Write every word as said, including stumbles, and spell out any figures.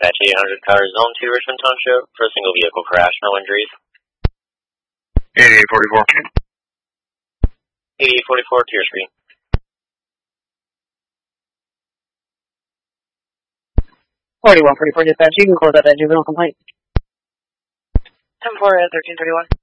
Dispatch eight hundred Cars Zone two, Richmond Township, for a single vehicle crash, no injuries. eighty-eight forty-four. eighty-eight forty-four, to your screen. forty-one forty-four dispatch, you can close out that juvenile complaint. ten four, thirteen thirty-one.